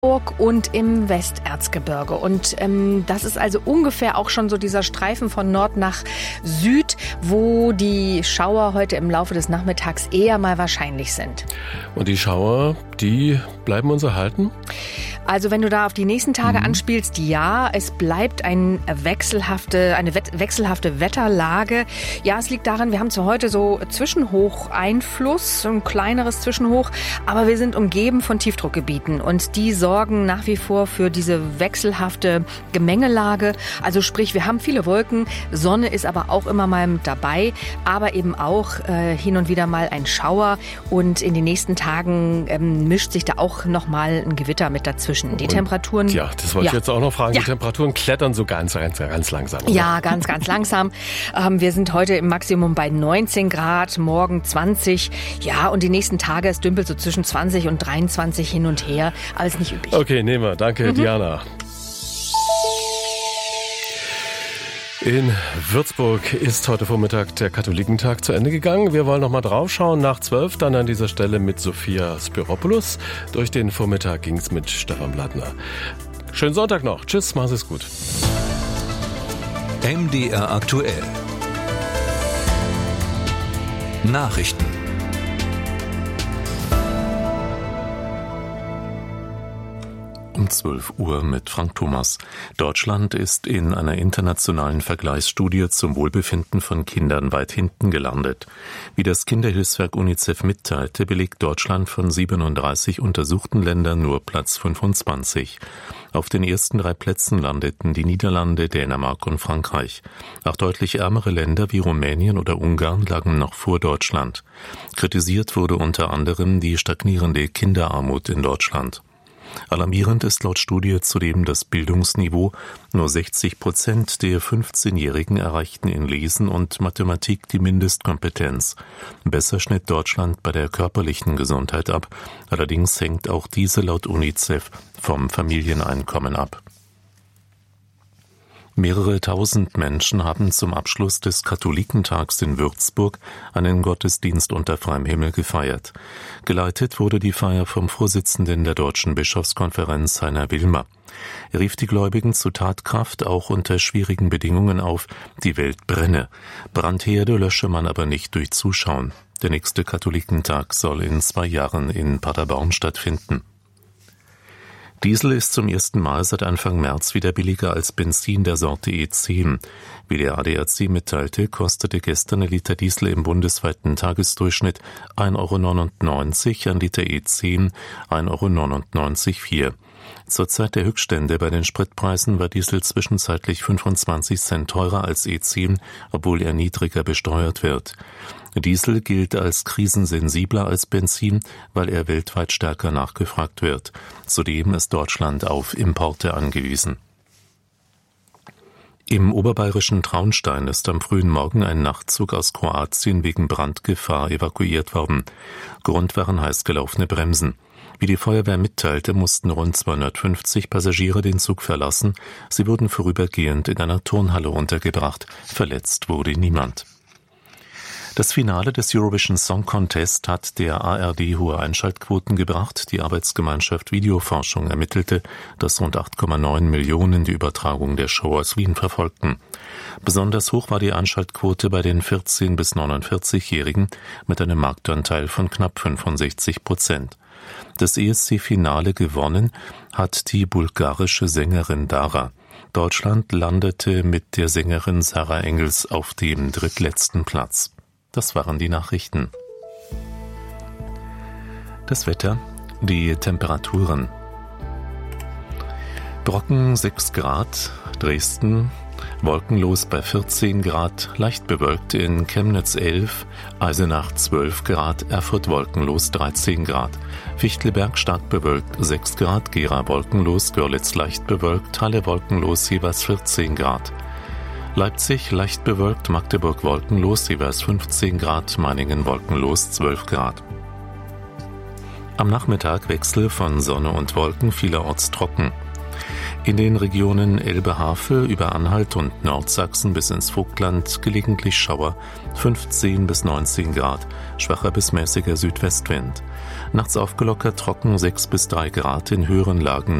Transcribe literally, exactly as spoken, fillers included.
und im Westerzgebirge. Und ähm, das ist also ungefähr auch schon so dieser Streifen von Nord nach Süd, wo die Schauer heute im Laufe des Nachmittags eher mal wahrscheinlich sind. Und die Schauer, die bleiben uns erhalten? Also wenn du da auf die nächsten Tage mhm. anspielst, ja, es bleibt ein wechselhafte, eine wechselhafte Wetterlage. Ja, es liegt daran, wir haben zu heute so Zwischenhocheinfluss, so ein kleineres Zwischenhoch, aber wir sind umgeben von Tiefdruckgebieten und die sorgen nach wie vor für diese wechselhafte Gemengelage. Also sprich, wir haben viele Wolken, Sonne ist aber auch immer mal mit dabei, aber eben auch äh, hin und wieder mal ein Schauer und in den nächsten Tagen ähm, mischt sich da auch nochmal ein Gewitter mit dazwischen. Die und, Temperaturen... Ja, das wollte ja. ich jetzt auch noch fragen. Ja. Die Temperaturen klettern so ganz, ganz, ganz langsam. Oder? Ja, ganz, ganz langsam. Ähm, wir sind heute im Maximum bei neunzehn Grad, morgen zwanzig. Ja, und die nächsten Tage, es dümpelt so zwischen zwanzig und dreiundzwanzig hin und her. Alles nicht üblich. Okay, nehmen wir. Danke, mhm. Diana. In Würzburg ist heute Vormittag der Katholikentag zu Ende gegangen. Wir wollen noch mal drauf schauen. Nach zwölf dann an dieser Stelle mit Sophia Spiropoulos. Durch den Vormittag ging es mit Stefan Blattner. Schönen Sonntag noch. Tschüss, mach's es gut. M D R aktuell. Nachrichten. Um zwölf Uhr mit Frank Thomas. Deutschland ist in einer internationalen Vergleichsstudie zum Wohlbefinden von Kindern weit hinten gelandet. Wie das Kinderhilfswerk UNICEF mitteilte, belegt Deutschland von siebenunddreißig untersuchten Ländern nur Platz fünfundzwanzig. Auf den ersten drei Plätzen landeten die Niederlande, Dänemark und Frankreich. Auch deutlich ärmere Länder wie Rumänien oder Ungarn lagen noch vor Deutschland. Kritisiert wurde unter anderem die stagnierende Kinderarmut in Deutschland. Alarmierend ist laut Studie zudem das Bildungsniveau. Nur sechzig Prozent der fünfzehnjährigen erreichten in Lesen und Mathematik die Mindestkompetenz. Besser schnitt Deutschland bei der körperlichen Gesundheit ab. Allerdings hängt auch diese laut UNICEF vom Familieneinkommen ab. Mehrere tausend Menschen haben zum Abschluss des Katholikentags in Würzburg einen Gottesdienst unter freiem Himmel gefeiert. Geleitet wurde die Feier vom Vorsitzenden der Deutschen Bischofskonferenz, Heiner Wilmer. Er rief die Gläubigen zu Tatkraft, auch unter schwierigen Bedingungen auf. Die Welt brenne. Brandherde lösche man aber nicht durch Zuschauen. Der nächste Katholikentag soll in zwei Jahren in Paderborn stattfinden. Diesel ist zum ersten Mal seit Anfang März wieder billiger als Benzin der Sorte E zehn. Wie der A D A C mitteilte, kostete gestern ein Liter Diesel im bundesweiten Tagesdurchschnitt ein Euro neunundneunzig, ein Liter E zehn ein Euro neunundneunzig Komma vier. Zur Zeit der Höchststände bei den Spritpreisen war Diesel zwischenzeitlich fünfundzwanzig Cent teurer als E zehn, obwohl er niedriger besteuert wird. Diesel gilt als krisensensibler als Benzin, weil er weltweit stärker nachgefragt wird. Zudem ist Deutschland auf Importe angewiesen. Im oberbayerischen Traunstein ist am frühen Morgen ein Nachtzug aus Kroatien wegen Brandgefahr evakuiert worden. Grund waren heiß gelaufene Bremsen. Wie die Feuerwehr mitteilte, mussten rund zweihundertfünfzig Passagiere den Zug verlassen. Sie wurden vorübergehend in einer Turnhalle untergebracht. Verletzt wurde niemand. Das Finale des Eurovision Song Contest hat der A R D hohe Einschaltquoten gebracht. Die Arbeitsgemeinschaft Videoforschung ermittelte, dass rund acht Komma neun Millionen die Übertragung der Show aus Wien verfolgten. Besonders hoch war die Einschaltquote bei den vierzehn- bis neunundvierzig-Jährigen mit einem Marktanteil von knapp fünfundsechzig Prozent. Das E S C-Finale gewonnen hat die bulgarische Sängerin Dara. Deutschland landete mit der Sängerin Sarah Engels auf dem drittletzten Platz. Das waren die Nachrichten. Das Wetter, die Temperaturen. Brocken sechs Grad, Dresden wolkenlos bei vierzehn Grad, leicht bewölkt in Chemnitz elf, Eisenach zwölf Grad, Erfurt wolkenlos dreizehn Grad, Fichtelberg stark bewölkt sechs Grad, Gera wolkenlos, Görlitz leicht bewölkt, Halle wolkenlos jeweils vierzehn Grad. Leipzig leicht bewölkt, Magdeburg wolkenlos, jeweils fünfzehn Grad, Meiningen wolkenlos, zwölf Grad. Am Nachmittag Wechsel von Sonne und Wolken, vielerorts trocken. In den Regionen Elbe-Havel über Anhalt und Nordsachsen bis ins Vogtland gelegentlich Schauer, fünfzehn bis neunzehn Grad, schwacher bis mäßiger Südwestwind. Nachts aufgelockert trocken sechs bis drei Grad, in höheren Lagen